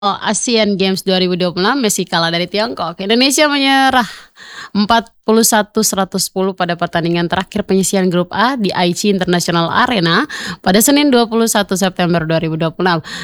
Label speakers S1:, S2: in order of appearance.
S1: Asian Games 2026 Messi kalah dari Tiongkok. Indonesia menyerah 41-110 pada pertandingan terakhir penyisihan grup A di Aichi International Arena pada Senin 21 September 2026.